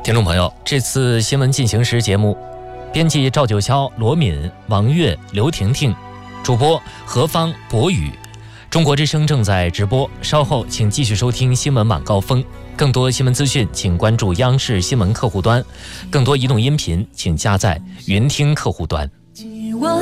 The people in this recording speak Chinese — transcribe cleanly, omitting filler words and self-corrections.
听众朋友，这次新闻进行时节目，编辑赵九霄、罗敏、王悦、刘婷婷，主播何方、博宇。中国之声正在直播，稍后请继续收听新闻晚高峰。更多新闻资讯，请关注央视新闻客户端；更多移动音频，请加载云听客户端。